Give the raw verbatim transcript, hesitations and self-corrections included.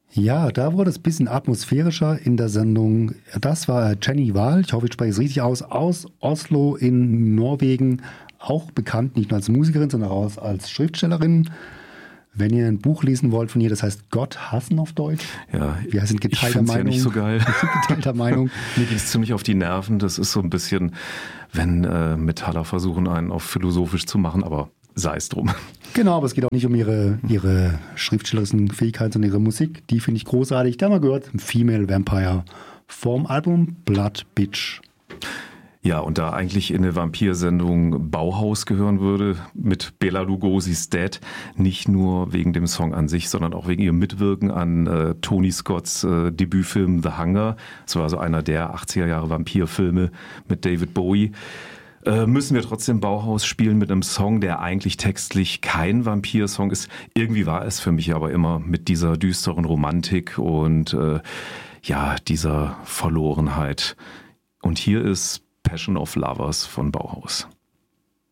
Ja, da wurde es ein bisschen atmosphärischer in der Sendung. Das war Jenny Wahl, ich hoffe, ich spreche es richtig aus, aus Oslo in Norwegen. Auch bekannt nicht nur als Musikerin, sondern auch als Schriftstellerin. Wenn ihr ein Buch lesen wollt von ihr, das heißt Gott hassen auf Deutsch. Ja, wir sind ich geteilter finde es ja Meinung. nicht so geil. geteilter Meinung. Mir geht es ziemlich auf die Nerven. Das ist so ein bisschen, wenn äh, Metaller versuchen, einen auf philosophisch zu machen, aber sei es drum. Genau, aber es geht auch nicht um ihre, ihre schriftstellerischen Fähigkeiten, sondern ihre Musik. Die finde ich großartig. Da haben wir gehört, Female Vampire vom Album Blood Bitch. Ja, und da eigentlich in eine Vampirsendung Bauhaus gehören würde, mit Bela Lugosi's Dead, nicht nur wegen dem Song an sich, sondern auch wegen ihrem Mitwirken an äh, Tony Scotts äh, Debütfilm The Hunger. Das war also einer der achtziger Jahre Vampirfilme mit David Bowie. Äh, müssen wir trotzdem Bauhaus spielen mit einem Song, der eigentlich textlich kein Vampir-Song ist. Irgendwie war es für mich aber immer mit dieser düsteren Romantik und äh, ja, dieser Verlorenheit. Und hier ist Passion of Lovers von Bauhaus.